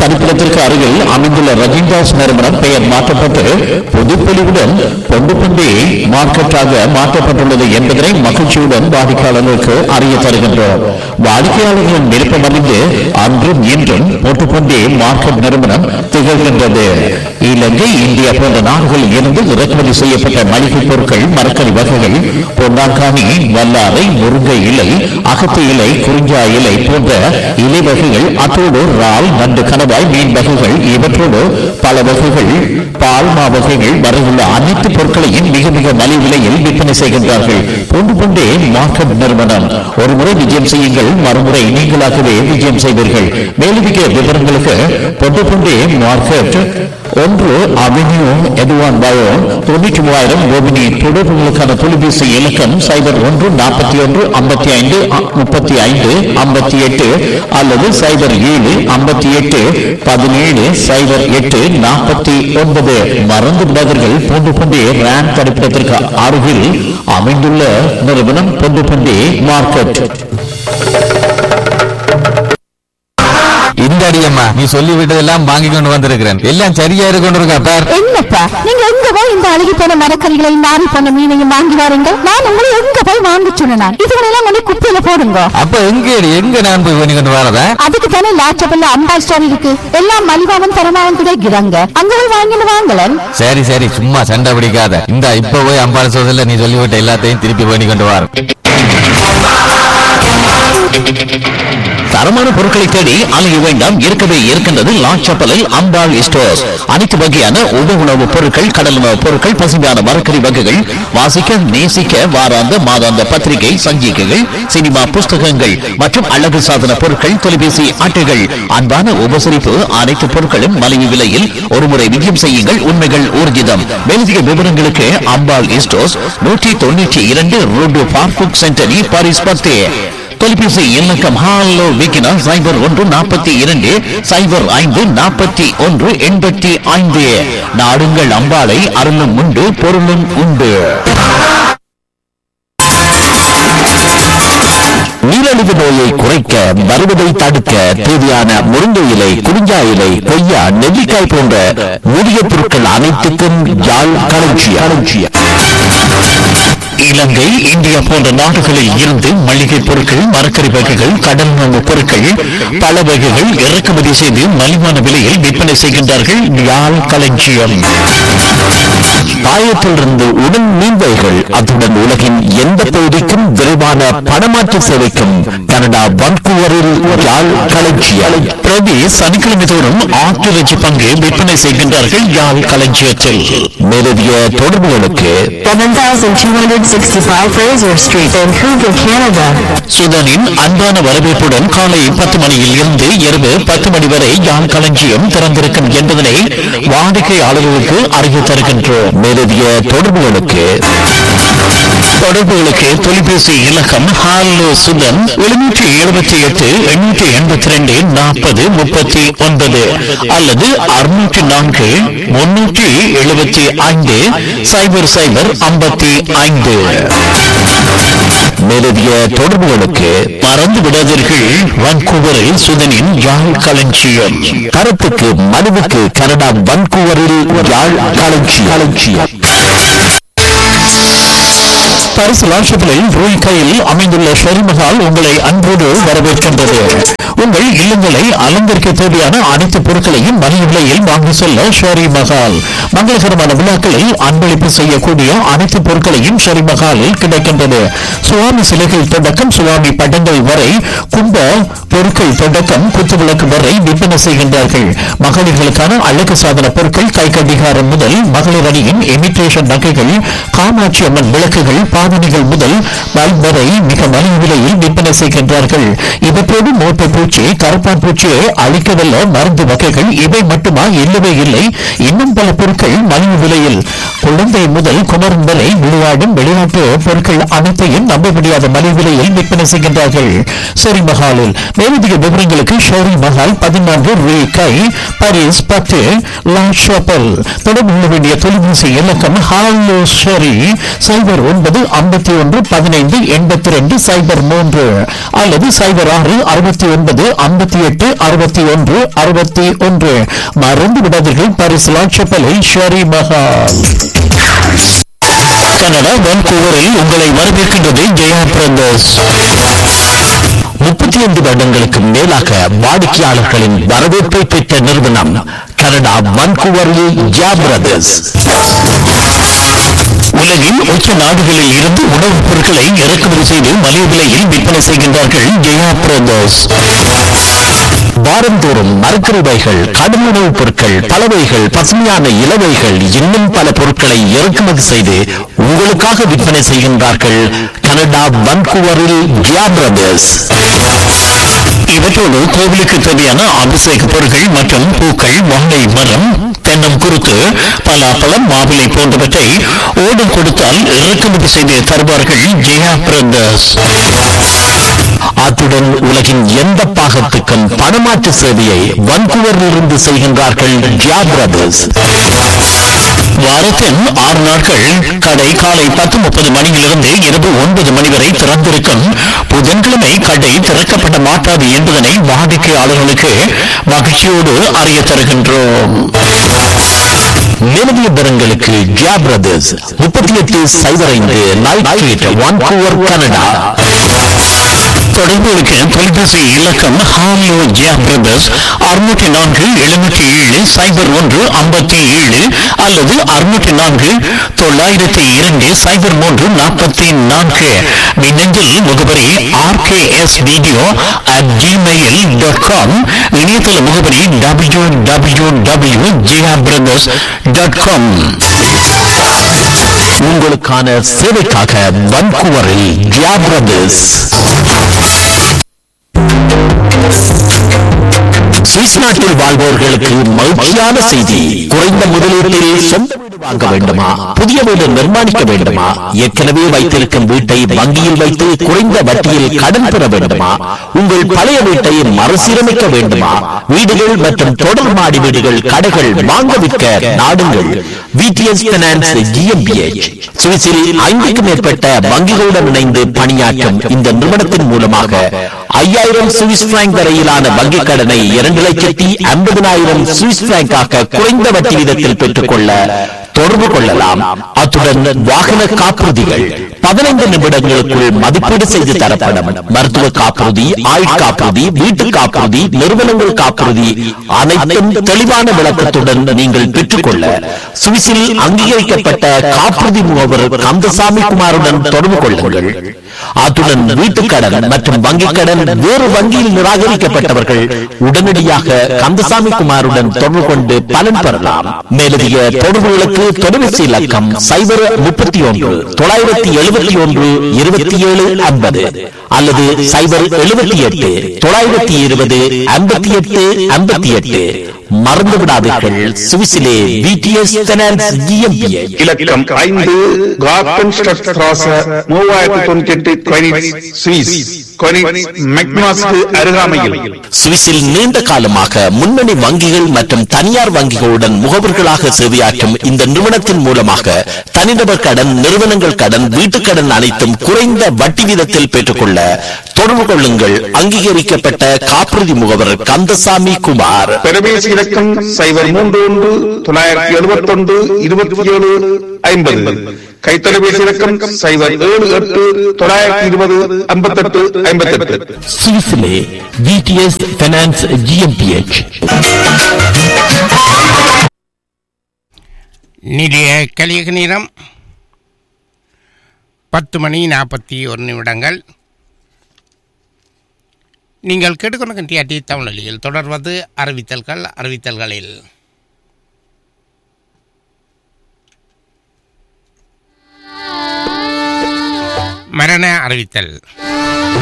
தனிப்பிடத்திற்கு அருகில் அமைந்துள்ள ரஜினிதாஸ் நிறுவனம் பெயர் மாற்றப்பட்டு பொதுப்பொலிவுடன் பொண்டுபண்டி மார்க்கெட்டாக மாற்றப்பட்டுள்ளது என்பதனை மகிழ்ச்சியுடன் வாடிக்கையாளர்களுக்கு அறிய தருகின்றோம். வாடிக்கையாளர்களின் விருப்பம் அறிந்து அன்றும் இன்றும் பொட்டுப்பண்டி மார்க்கெட் நிறுவனம் திகழ்கின்றது. இலங்கை, இந்தியா போன்ற நாடுகளில் இருந்து இறக்குமதி செய்யப்பட்ட மளிகை பொருட்கள், மரக்கறி வகைகள், பொன்னாங்கானி, வல்லாரை, முருங்கை இலை, அகத்தி இலை, குறிஞ்சா இலை போன்ற இலை வகைகள், அத்தோடு இறால், நண்டு, கணவாய், மீன் வகைகள், இவற்றோடு பல வகைகள், பால்மா வகைகள் வரையுள்ள அனைத்து பொருட்களையும் மிக மிக மலிவு விலையில் விற்பனை செய்கின்றார்கள். பொண்டுபண்டி மார்க்கெட் நிறுவனம். ஒருமுறை விஜயம் செய்யுங்கள், மறுமுறை நீங்களாகவே விஜயம் செய்வீர்கள். மேலதிக விவரங்களுக்கு பொண்டுபண்டி மார்க்கெட் 1 அவென்யூ எதுவான் பயோ 93,000 கோபினி. தொடர்புகளுக்கான தொலைபேசி இலக்கம் 0141553558 அல்லது 0758170849. மறந்து விடாதீர்கள், பொண்டுபண்டி ரேன் தடுப்பிடத்திற்கு அருகில் அமைந்துள்ள நிறுவனம் பொண்டுபண்டி மார்க்கெட். இந்த அடியம்மா, நீ சொல்லி விட்டதெல்லாம் வாங்கி கொண்டு வந்திருக்கிறேன். எல்லாம் சரியா இருக்கொண்டிருக்கா பார். என்னப்பா நீங்க எங்க போய் இந்த அழுகி போன மரக்கறிகளை, நாரி போன மீனையும் வாங்கி வாருங்க. நான் உங்களை எங்க போய் வாங்க சொன்னேன்? இதுகளெல்லாம் கொண்டு குப்பையில போடுங்க. அப்ப எங்க நான் போய் பண்ணி கொண்டு வரதா? அதுக்கு தானே லாச்சபல்ல அம்பா ஸ்டோர் இருக்கு. எல்லாம் மலிவாவும் தரமாவும் கிடைக்கிறாங்க. அங்க போய் வாங்கிட்டு வாங்கலன். சரி சரி, சும்மா சண்டை பிடிக்காத. இந்த இப்ப போய் அம்பாள் சோதல நீ சொல்லிவிட்ட எல்லாத்தையும் திருப்பி பண்ணி கொண்டு வர. தரமான பொருட்களை தேடி அலைய வேண்டாம், இருக்கவே இருக்கின்றது லாச்சப்பலில் அம்பாள் ஸ்டோர்ஸ். அனைத்து வகையான உணவுப் பொருட்கள், கடல் உணவுப் பொருட்கள், பசுமையான மரக்கறி வகைகள், வாசிக்க நேசிக்க வாராந்த மாதாந்த பத்திரிகை, சஞ்சிகைகள், சினிமா புஸ்தகங்கள் மற்றும் அழகு சாதன பொருட்கள், தொலைபேசி அட்டைகள், அன்பான உபசரிப்பு, அனைத்து பொருட்களும் மலிவு விலையில். ஒருமுறை விஜயம் செய்யுங்கள், உண்மைகள் ஊர்ஜிதம். மேலதிக விவரங்களுக்கு அம்பாள் ஸ்டோர்ஸ் 192 ரோடு பார்புக் சென்டரி, பாரிஸ் 10. தொலைபேசி இலக்கம் ஹாலோ விக்கினா 0142054185. நாடுங்கள் அம்பாளை, அருளும் உண்டு பொருளும் உண்டு. நீரிழிவு நோயை குறைக்க, வருவதை தடுக்க தேவையான முருங்கை இலை, குறிஞ்சா இலை, கொய்யா, நெல்லிக்காய் போன்ற மூலிகை பொருட்கள் அனைத்துக்கும் யாழ் களஞ்சியம். இலங்கை, இந்தியா போன்ற நாடுகளில் இருந்து மளிகை பொருட்கள், மரக்கறி வகைகள், கடல் உணவுப் பொருட்கள், பல வகைகள் இறக்குமதி செய்து மலிவான விலையில் விற்பனை செய்கின்றார்கள். யாழ் களஞ்சியம். பாயத்திலிருந்து உடன் மீன்வைகள், அத்துடன் உலகின் எந்த பகுதிக்கும் விரைவான பணமாற்று சேவைக்கும் கனடா வன்கூவரில் யாழ் களஞ்சியம். பிரதி சனிக்கிழமை தோறும் ஆட்டிறைச்சி பங்கு விற்பனை செய்கின்றார்கள் யாழ் களஞ்சியத்தில். மேலதிக தொடர்புகளுக்கு 7265 Fraser Street, Vancouver, Canada. சுதனின் அன்பான வரவேற்புடன் காலை 10 மணியில் இருந்து இரவு 10 மணி வரை யாழ் களஞ்சியம் திறந்திருக்கும் என்பதனை வாடிக்கையாளர்களுக்கு அறிய தருகின்றோம். மேலதிக தொடர்புகளுக்கு தொலைபேசி இலக்கம் ஹாலோ சுதன் 778 882 4039 அல்லது 604 375 0055. மேலதிக தொடர்புகளுக்கு மறந்து விடாதீர்கள், வான்கூவரில் சுதனின் யாழ் களஞ்சியம். கருத்துக்கு மனுவுக்கு கனடா வான்கூவரில் யாழ் களஞ்சியம். பரிசு லாஷப்பிலில் ரூய் கையில் அமைந்துள்ள ஷெரிமஹால் உங்களை அன்போடு வரவேற்கின்றது. உங்கள் இல்லங்களை அலங்கரிக்க தேவையான அனைத்து பொருட்களையும் மலிவு விலையில் வாங்கி செல்ல ஷெரி மஹால். மங்களகரமான விழாக்களில் அன்பளிப்பு செய்யக்கூடிய அனைத்து பொருட்களையும் ஷெரி மஹாலில் கிடைக்கின்றது. சுவாமி சிலைகள் தொடக்கம் சுவாமி படங்கள் வரை, கும்ப பொருட்கள் தொடக்கம் குத்துவிளக்கு வரை விற்பனை செய்கின்றார்கள். மகளிர்களுக்கான அழகு சாதன பொருட்கள், கை கடிகாரம் முதல் மகளிர் அணியின் இமிட்டேஷன் நகைகள், காமாட்சி அம்மன் விளக்குகள், பாவனைகள் முதல் பல்ப் வரை மிக மலிவு விலையில் விற்பனை செய்கின்றார்கள். இவற்றோடு மோட்டை பூச்சி, கருப்பான் பூச்சியை அழிக்கவல்ல மருந்து வகைகள் இவை மட்டுமா? இல்லவே இல்லை, இன்னும் பல பொருட்கள் மலிவு விலையில். குழந்தை முதல் குமரன் வரை விளையாடும் வெளிநாட்டு பொருட்கள் அனைத்தையும் நம்ப முடியாத மலிவு விலையில் விற்பனை செய்கின்றார்கள் ஷெரி மஹாலில். மேலதிக விவரங்களுக்கு ஷெரி மஹால் 14 ரூ கை, பாரிஸ் 10 லா ஷாப்பல். தொடர்பு கொள்ள வேண்டிய தொலைபேசி இலக்கம் ஹாலோ ஷெரி 0951158203 அல்லது 0669 40 58 61 61. மறந்து விடாதீர்கள், பாரிஸ் லாட்சப்பலில் ஷெரி மஹால். கனடா வான்கூவரில் உங்களை வரவேற்கின்றது ஜெயா பிரதர்ஸ். 35 வருடங்களுக்கு மேலாக வாடிக்கையாளர்களின் வரவேற்பை பெற்ற நிறுவனம் கனடா வான்கூவரில் ஜெயா பிரதர்ஸ். உலகின் உச்ச நாடுகளில் இருந்து உணவுப் பொருட்களை இறக்குமதி செய்து மலிவு விலையில் விற்பனை செய்கின்றார்கள் ஜெயா பிரதர்ஸ். வாரந்தோறும் மரக்கறிவைகள், கடும் உணவுப் பொருட்கள், பலவைகள், பசுமையான இலவைகள், இன்னும் பல பொருட்களை இறக்குமதி செய்து உங்களுக்காக விற்பனை செய்கின்றார்கள் கனடா வான்கூவரில் ஜெயா பிரதர்ஸ். இவற்றோடு கோவிலுக்கு தேவையான அபிஷேக பொருட்கள் மற்றும் பூக்கள், வாழை மரம், தென்னம் குருத்து, பலாப்பழம், மாவிலை போன்றவற்றை ஓடம் கொடுத்தால் இறக்குமதி செய்து தருவார்கள் ஜெயா பிரதர்ஸ். அத்துடன் உலகின் எந்த பாகத்துக்கும் பணமாற்று சேவையை வான்கூவரில் இருந்து செய்கின்றார்கள் ஜெயா பிரதர்ஸ். வாரத்தின் 6 நாட்கள் கடை காலை 10:30 மணியிலிருந்து இரவு 9 மணி வரை திறந்திருக்கும். புதன்கிழமை கடை திறக்கப்பட மாட்டாது என்பதனை வாடிக்கையாளர்களுக்கு மகிழ்ச்சியோடு அறிய தருகின்றோம். நிலவிய பெறங்களுக்கு Jaya brothers 3805 night street, Vancouver, Canada. தொடர்புகளுக்கு தொலைபேசி இலக்கம் ஹாலோ ஜெயா பிரதர்ஸ் 604 707 01 57 அல்லது 604 902 03 44. மின்னஞ்சல் முகவரி rksvideo@gmail.com. இணையதள முகவரி www.jayabrothers.com. உங்களுக்கான சேவைக்காக வான்கூவரில் ஜெயா பிரதர்ஸ். சுவிஸ் நாட்டில் வாழ்பவர்களுக்கு மகிழ்ச்சியான செய்தி. குறைந்த முதலீட்டில் சொந்த வீடு வாங்க வேண்டுமா? புதிய வீடு நிர்மாணிக்க வேண்டுமா? ஏற்கனவே வைத்திருக்கும் வீட்டை வங்கியில் வைத்து குறைந்த வட்டியில் கடன் பெற வேண்டுமா? உங்கள் பழைய வீட்டை மறுசீரமைக்க வேண்டுமா? வீடுகள் மற்றும் தொடர் மாடி வீடுகள், கடைகள் வாங்க விற்க நாடுங்கள் விடிஎஸ் பைனான்ஸ் ஜிஎம்பிஎச். சுவிஸில் 5க்கும் மேற்பட்ட வங்கிகளுடன் இணைந்து பணியாற்றும் இந்த நிறுவனத்தின் மூலமாக 5000 சுவிஸ் பிராங்க் வரையிலான வங்கிக் கடனை 2,50,000 சுவிஸ் பிராங்காக குறைந்த வட்டி வீதத்தில் பெற்றுக்கொள்ள தொடர்பு கொள்ளலாம். அத்துடன் வாகன காப்புறுதிகள் 15 நிமிடங்களுக்குள் மதிப்பீடு செய்து தரப்படும். மருத்துவ காப்புறுதி, ஆயுட்காப்புறுதி, வீட்டு காப்புறுதி, நிறுவனங்கள் காப்புறுதி அனைத்தும் தெளிவான விளக்கத்துடன் நீங்கள் பெற்றுக்கொள்ள சுவிஸில் அங்கீகரிக்கப்பட்ட காப்புறுதி முகவர் கந்தசாமி குமாருடன் தொடர்பு கொள்ளுங்கள். அத்துடன் வீட்டுக்கடன் மற்றும் வங்கிக் கடன் வேறு வங்கியில் நிராகரிக்கப்பட்டவர்கள் உடனடியாக கந்தசாமி குமாருடன் தொடர்பு கொண்டு பலன் பெறலாம். மேலதிக தொடர்புகளுக்கு தொலைபேசி இலக்கம் 031 971 2750 அல்லது 078 920 58 58. மறந்து விடாதீர்கள், சுவிஸிலே விடிஎஸ் பைனான்ஸ் ஜிஎம்பிஎச். இலக்கம் 5 கார்டன் ஸ்ட்ராச 3098 கொனிட்ஸ், சுவிஸ். கொனிட்ஸ் மெக்னாஸ்க்கு அருகாமையில். சுவிஸில் நீண்ட காலமாக முன்னணி வங்கிகள் மற்றும் தனியார் வங்கிகளுடன் முகவர்களாக சேவையாற்றும் இந்த நிறுவனத்தின் மூலமாக தனிநபர் கடன், நிறுவனங்கள் கடன், வீட்டுக் கடன் அனைத்தும் குறைந்த வட்டி வீதத்தில் பெற்றுக்கொள்ள தொடர்பு கொள்ளுங்கள். அங்கீகரிக்கப்பட்ட காப்புறுதி முகவர் கந்தசாமி குமார். தொலைபேசி இலக்கம் 031 971 2750. கைத்தொலைபேசி இலக்கம் 078 920 58 58. சுவிஸிலே விடிஎஸ் பைனான்ஸ் ஜிஎம்பிஎச். நிலைய கலியக நேரம் 10:41. நீங்கள் கேட்டுக்கொண்ட டிஆர்டி தமிழொலியில் தொடர்வது அறிவித்தல்களில் மரண அறிவித்தல்.